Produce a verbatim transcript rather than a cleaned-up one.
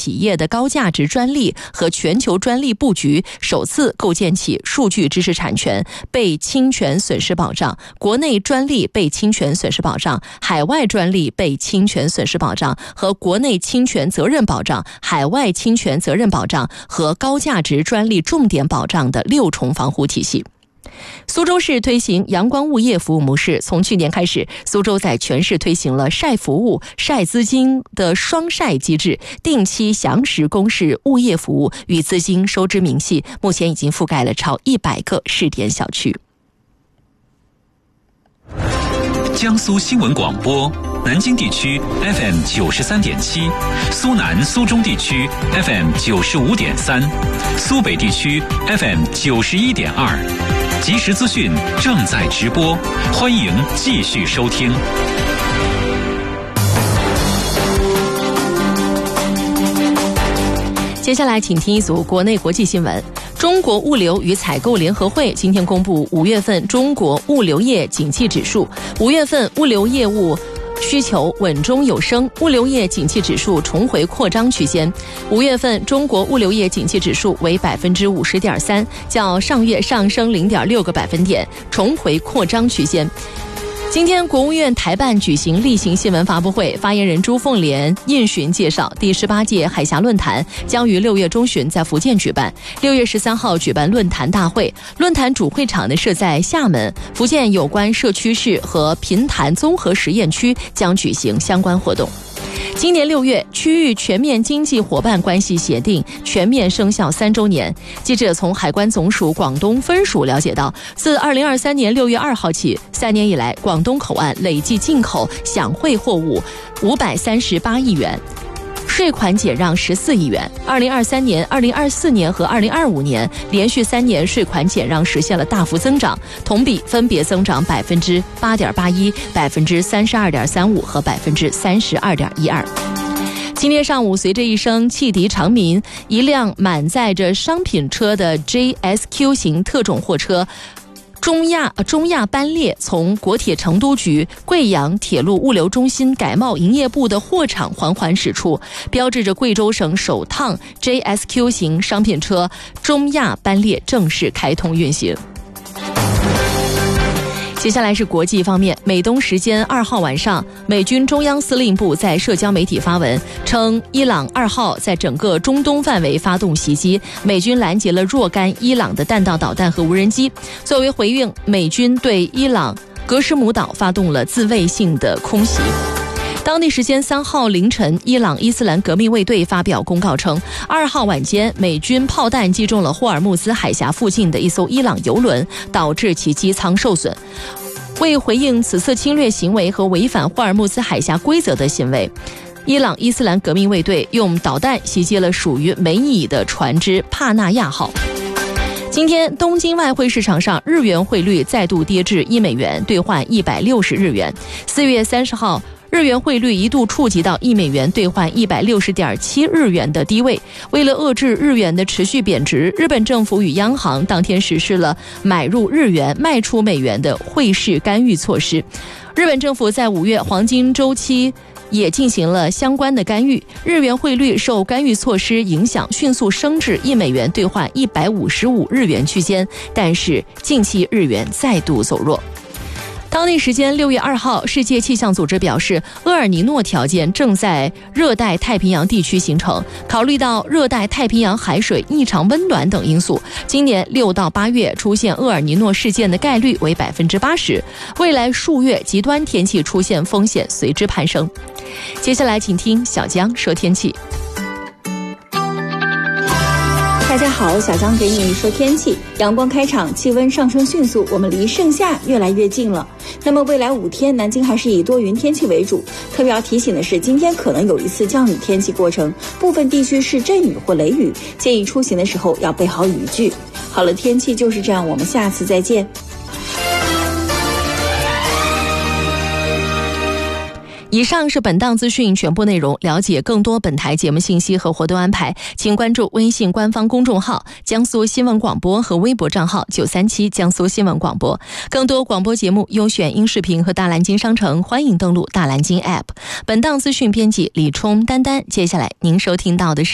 企业的高价值专利和全球专利布局，首次构建起数据知识产权被侵权损失保障、国内专利被侵权损失保障、海外专利被侵权损失保障和国内侵权责任保障、海外侵权责任保障和高价值专利重点保障的六重防护体系。苏州市推行阳光物业服务模式，从去年开始，苏州在全市推行了晒服务、晒资金的双晒机制，定期详实公示物业服务与资金收支明细，目前已经覆盖了超一百个试点小区。 江苏新闻广播，南京地区 F M 九十三点七，苏南、苏中地区 F M 九十五点三，苏北地区 F M 九十一点二。即时资讯正在直播，欢迎继续收听。 接下来请听一组国内国际新闻。中国物流与采购联合会今天公布五月份中国物流业景气指数，五月份物流业务需求稳中有升，物流业景气指数重回扩张区间。五月份中国物流业景气指数为百分之五十点三，较上月上升零点六个百分点，重回扩张区间。今天国务院台办举行例行新闻发布会，发言人朱凤莲应询介绍，第十八届海峡论坛将于六月中旬在福建举办，六月十三号举办论坛大会，论坛主会场呢设在厦门，福建有关社区市和平潭综合实验区将举行相关活动。今年六月，区域全面经济伙伴关系协定全面生效三周年。记者从海关总署广东分署了解到，自二零二三年六月二号起，三年以来，广东口岸累计进口享惠货物五百三十八亿元。税款减让十四亿元。二零二三年、二零二四年和二零二五年连续三年税款减让实现了大幅增长，同比分别增长百分之八点八一、百分之三十二点三五和百分之三十二点一二。今天上午，随着一声汽笛长鸣，一辆满载着商品车的 J S Q 型特种货车中亚中亚班列从国铁成都局贵阳铁路物流中心改贸营业部的货场缓缓驶出，标志着贵州省首趟 J S Q 型商品车中亚班列正式开通运行。接下来是国际方面，美东时间二号晚上，美军中央司令部在社交媒体发文称，伊朗二号在整个中东范围发动袭击，美军拦截了若干伊朗的弹道导弹和无人机。作为回应，美军对伊朗格什姆岛发动了自卫性的空袭。当地时间三号凌晨，伊朗伊斯兰革命卫队发表公告称，二号晚间美军炮弹击中了霍尔木兹海峡附近的一艘伊朗油轮，导致其机舱受损。为回应此次侵略行为和违反霍尔木兹海峡规则的行为，伊朗伊斯兰革命卫队用导弹袭击了属于美以的船只帕纳亚号。今天，东京外汇市场上日元汇率再度跌至一美元兑换一百六十日元。四月三十号，日元汇率一度触及到一美元兑换一百六十点七日元的低位。为了遏制日元的持续贬值，日本政府与央行当天实施了买入日元、卖出美元的汇市干预措施。日本政府在五月黄金周期也进行了相关的干预，日元汇率受干预措施影响，迅速升至一美元兑换一百五十五日元区间，但是近期日元再度走弱。当地时间六月二号，世界气象组织表示，厄尔尼诺条件正在热带太平洋地区形成。考虑到热带太平洋海水异常温暖等因素，今年六到八月出现厄尔尼诺事件的概率为百分之八十。未来数月极端天气出现风险随之攀升。接下来，请听小江说天气。 大家好，小江给你说天气。阳光开场，气温上升迅速，我们离盛夏越来越近了。那么未来五天，南京还是以多云天气为主。特别要提醒的是，今天可能有一次降雨天气过程，部分地区是阵雨或雷雨，建议出行的时候要备好雨具。好了，天气就是这样，我们下次再见。 以上是本档资讯全部内容。了解更多本台节目信息和活动安排，请关注微信官方公众号江苏新闻广播和微博账号九三七江苏新闻广播。更多广播节目优选音视频和大蓝鲸商城，欢迎登录大蓝鲸 App。本档资讯编辑李冲、丹丹。接下来您收听到的是